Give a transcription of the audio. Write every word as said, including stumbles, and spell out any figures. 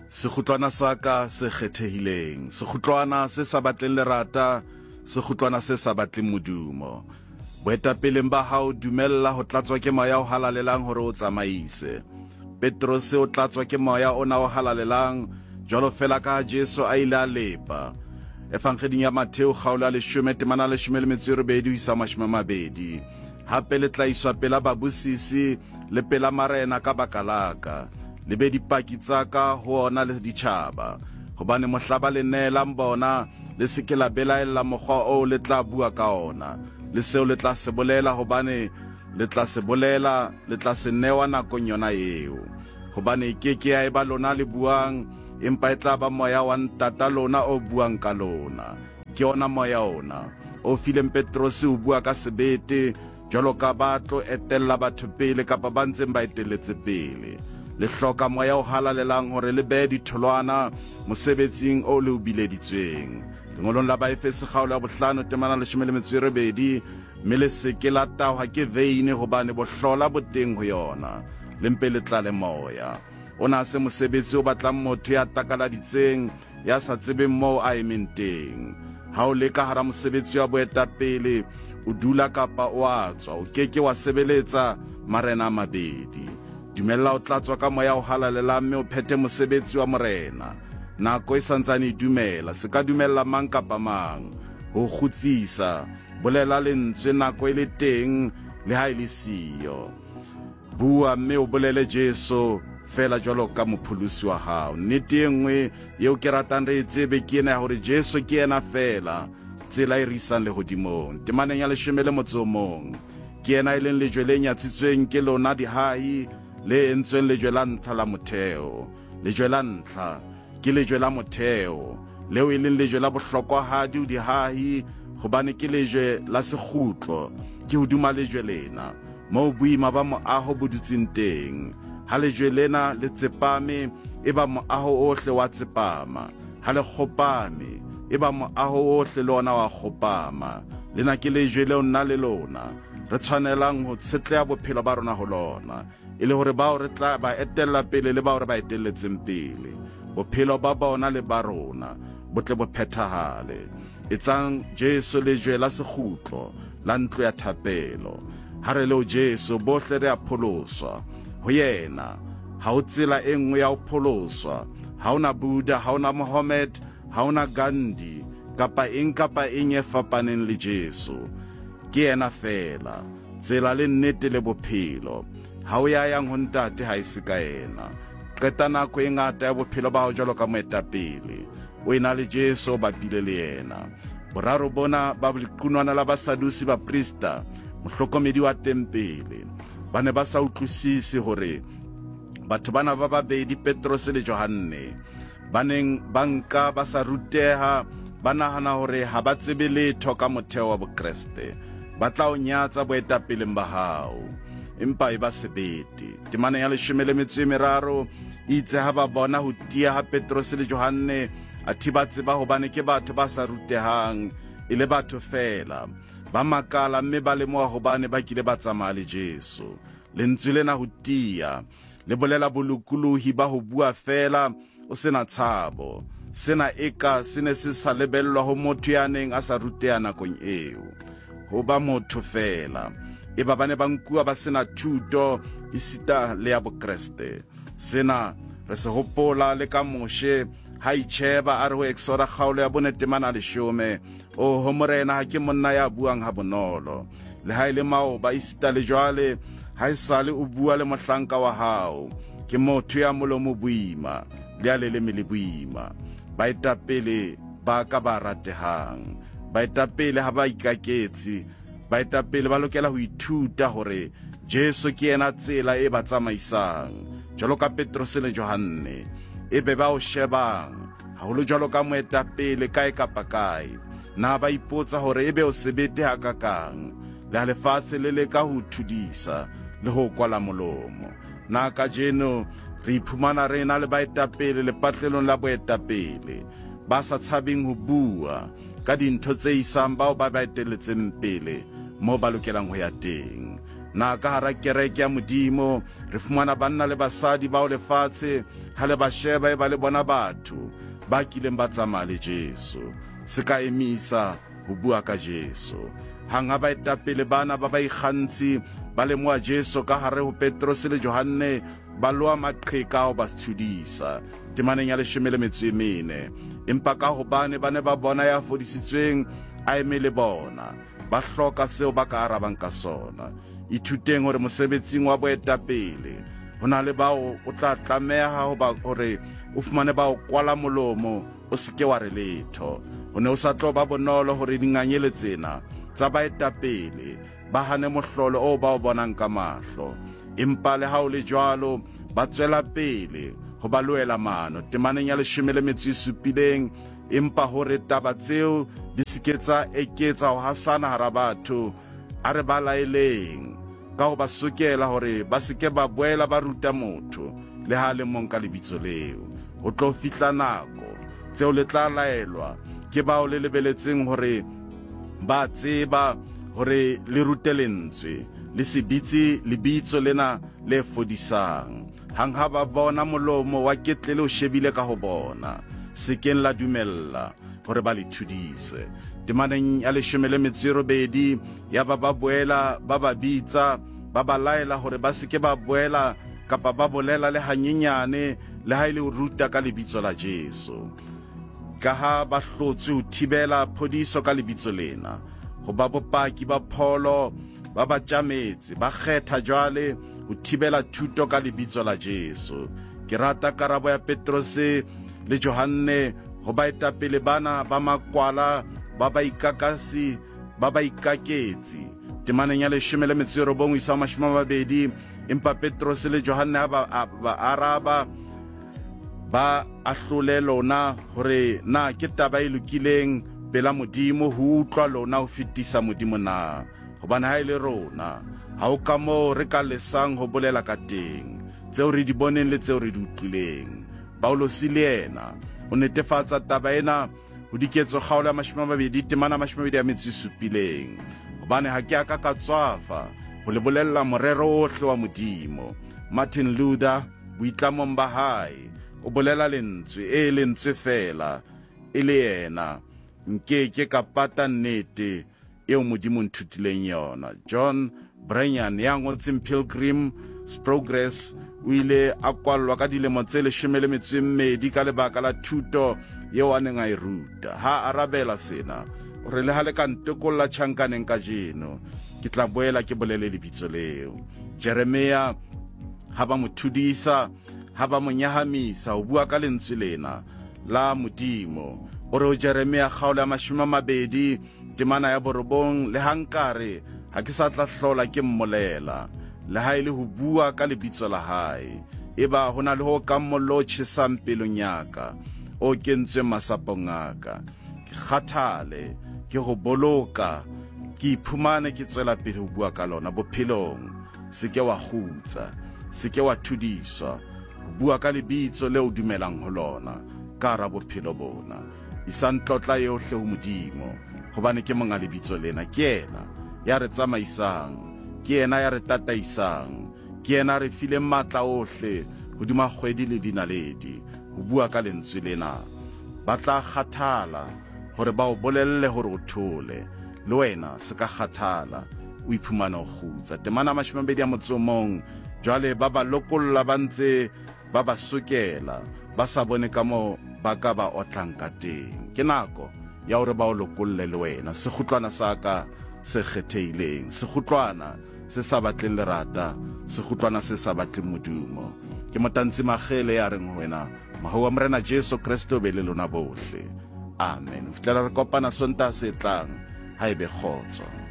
Sekhutlwana sa ka se kgethehileng, sekhutlwana se sa batleng lerata, sekhutlwana se sa batleng modumo. Boetapeleng ba hao dumella ho tlatswa ke moya o halalelang hore o tsamaise. Petrose o tlatswa ke moya ona o halalelang, jwalo fela ka Jesu a ile a lepa. Evangeling ya Mateo kgaolo ya leshome temana leshome le metso e robedi ho isa mashome a mabedi. Hape le tlaiswa pela babusisi le pela marena ka baka laka. Le be dipaki tsa ka ho ona le ditjhaba, hobane mohlaba le neelang bona le se ke la belaela mokgwa o le tla bua ka ona, le seo le tla se bolela, hobane le tla se bolela, le tla se newa nakong yona eo. Hobane ke ke ya eba lona le buang, empa e tla ba moya wa ntata lona o buang ka lona. Ke ona moya ona o fileng Petrose o bua ka sebete, jwalo ka batlo etella batho pele kapa ba ntseng ba etelletse pele. Le hloka moya o halalelang hore le be ditholwana mosebetsing o le o bileditsweng. Lengolong la Baefese kgaolo ya bohlano temana leshome le metso e robedi, mme le se ke la tahwa ke veine hobane bohlola bo teng ho yona, le mpe le tla le moya. Ona se mosebetsi o batlang motho ya takaladitseng, ya sa tsebeng moo a emeng teng. Ha o le ka hara mosebetsi wa boetapele, o dula kapa o a tswa, o keke wa sebeletsa marena a mabedi. Dumella o tlatswa ka moya o halalelang, mme o phethe mosebetsi wa morena. Nako e santsane e dumela, se ka dumella mang kapa mang. Ho kgutsisa, bolela lentswe nako e le teng le ha e le siyo. Bua mme o bolele Jesu fela jwalo ka mopholosi wa hao. Nnete e nngwe eo ke ratang re e tsebe ke ena ya hore Jesu ke ena fela tsela e re isang lehodimong. Temaneng ya leshome le motso o mong, ke ena e leng lejwe le nyatsitsweng ke lona dihai, le entsweng lejwe la ntlha la motheo. Lejwe la ntlha ke lejwe la motheo, leo e leng lejwe la bohlokwahadi ho dihahi, hobane ke lejwe la sekgutlo, ke hoduma lejwe lena, moo boima ba moaho bo dutseng teng. Ha lejwe lena le tsepame, e ba moaho ohle wa tsepama. Ha le kgopame, e ba moaho ohle le ona wa kgopama. Lena ke lejwe leo nna le lona re tshwanelang ho tshetleha bophelo ba rona ho lona, e le hore bao re tla ba etella pele le bao re ba etelletseng pele, bophelo ba bona le ba rona bo tle bo phethahale. Etsang Jesu lejwe la sekgutlo la ntlo ya thapelo. Ha re leo Jesu bohle re a pholoswa ho yena. Ha o tsela e nngwe ya ho pholoswa, ha ona Buddha, ha ona Mohammed, ha ona Gandhi kapa eng kapa eng e fapaneng le Jesu. Ke yena fela tsela le nnete le bophelo. Ha o ya yang ho ntate ha e se ka ena. Qeta nako e ngata ya bophelo ba hao jwalo ka moetapele, o ena le Jesu ba bile le yena. Boraro bona ba lequnwana la basadusi ba prista, mohlokomedi wa tempele, ba ne ba sa utlwisisi hore batho bana ba babedi Petrose le Johane ba neng ba nka ba sa ruteha, ba nahana hore ha ba tsebe letho ka motheo wa bokreste, ba tla o nyatsa boetapeleng ba hao. Empa e ba sebete. Temaneng ya leshome le metso e meraro, itse ha ba bona ho tia ha Petrose le Johane, athi ba tseba hobane ke batho ba sa rutehang, e le batho fela. Ba makala mme ba lemoha hobane ba kile ba tsamaya le Jesu. Lentswe lena ho tia le bolela bolokolohi ba ho bua fela o sena tshabo. Sena eka se ne se sa lebellwa ho motho ya neng a sa ruteha nakong eo. Ho ba motho fela, e ba bane ba nkuwa ba sena thuto isita le ya bokreste. Sena re se hopola le ka Moshe ha itjheba a re ho Exoda kgaolo ya bone temana leshome, o ho morena ha ke monna ya buang ha bonolo. Le ha ile mao ba isita le jwale, ha isale o bua le mohlanka wa hao, ke motho ya molomo boima le a leleme le boima. Baetapele ba ka ba ratehang, baetapele ha ba ikaketse, baetapele ba lokela ho ithuta hore Jesu ke ena tsela e ba tsamaisang, jwalo ka Petrose le Johane, e be ba o shebang, haholo jwalo ka moetapele kae kapa kae. Na ba ipotsa hore ebe o sebete hakakang, le ha lefatshe le le ka ho thudisa le ho kwala molomo. Na ka jeno re iphumana re na le baetapele lepatlelong la boetapele, ba sa tshabeng ho bua ka dintho tse isang bao ba ba etelletseng pele moo ba lokelang ho ya teng. na ka hara kereke ya modimo re fumana banna le basadi ba o lefatshe ha le ba sheba e ba le bona batho ba kileng ba tsamaya le Jesu se ka emisa ho bua ka Jesu hanga ba etapele bana ba ba ikgantsi ba le moa Jesu ka hare ho Petros le Johanne ba loa maqheka o ba tshudisa temaneng ya leshome le metso e mene empa ka hobane ba ne ba bona ya fodisitsweng a emele bona ba hloka seo ba ka arabang ka sona ithuteng hore mosebetsing wa boetapele hona le bao o tla tlameha ho ba hore o fumane ba o kwala molomo o seke wa re letho o ne o sa tlo ba bonolo hore dinganyele tsena tsa baetapele ba hane mohlolo o ba o bonang ka mahlo empa le ha o le jwalo ba tswela pele ho ba loela mano temaneng ya leshome le metso e supileng empa hore taba tseo di seketsa eketsa ho hasana hara batho a re ba laeleng ka ho ba sokela hore ba seke ba boela ba ruta motho le ha le mong ka lebitso leo ho tlo fihla nako tseo le tla laelwa ke bao le lebeletseng hore ba tseba hore le rutelentswe le se bitse lebitso lena le fodisang hang ha ba bona molomo wa ketlele o shebile ka ho bona sekeng la dumella hore ba le thudise temaneng ya leshome le metso e robedi ya ba ba boela ba ba bitsa ba ba laela hore ba seke ba boela kapa ba bolela le hanyenyane le ha ile o ruta ka lebitso la Jesu ka ha ba hlotswe ho thibela phodiso ka lebitso lena ho ba bopaki ba pholo ba ba tjametse ba kgetha jwale ho thibela thuto ka lebitso la Jesu ke rata karabo ya Petros le Johanne ho ba etapele bana ba makwala ba ba ikakasi ba ba ikaketsi temaneng ya leshome le metso e robong isa mashome a mabedi empa Petros le Johanne ba ba araba ba ahlole lona hore na ke taba e lokileng pela modimo ho utlwa lona ho fetisa modimo na hobane ha ile rona ha o ka mo re ka lesang ho bolela ka teng tseo re di boneng le tseo re di utlwileng Paulos le yena o netefatsa taba ena ho diketso kgaolo ya mashome a mabedi temana mashome a mabedi a metso e supileng hobane ha ke aka ka tswafa ho le bolella morero ohle wa modimo Martin Luther boitlamong ba hae o bolela lentswe e lentswe fela e le yena nke ke ka pata nnete eo modimo nthutileng yona John Bunyan ya ngotseng Pilgrim's Progress o ile a kwallwa ka dilemo tse leshome le metso e mmedi ka lebaka la thuto yeo a neng a e ruta ha arabela sena o re le ha le ka ntekolla tjhankaneng ka jeno ke tla boela ke bolele lebitso leo Jeremia ha ba mo thudisa ha ba mo nyahamisa o bua ka lentswe lena la modimo o re o Jeremia kgaolo ya mashome a mabedi temana ya borobong le hankare ha ke sa tla hlola ke mmolela le ha ile ho bua ka lebitso la hae eba hona le ho ka mollo tshesang pelong yaka o kentswe masapong aka ke kgathale ke ho boloka ke iphumane ke tswela pele ho bua ka lona bophelong seke wa khutsa seke wa thudiswa bua ka lebitso le o dumelang ho lona ka ra bophelo bona isantlotla yohle ho modimo hobane ke monga lebitso lena ke yena ya re tsamaisang ke yena ya re tataisang ke yena re file matla ohle hodima kgwedi le dinaledi ho bua ka lentswe lena ba tla kgathala hore ba o bolelle hore o thole le wena se ka kgathala o iphumana o khutsa temana mashome a mabedi a motso mong jwale ba ba lokolla ba ntse ba ba sokela ba sa bone ka mo ba ka ba otlang ka teng ke nako ya hore ba o lokolle le wena sekhutlwana sa ka se kgetheileng sekhutlwana se sa batleng lerata sekhutlwana se sa batleng modumo ke motantsi magele ya reng wena maho wa morena Jesu Kristo be le lona bohle amen. Re tla re kopana sonta se tlang ha ebe khotso.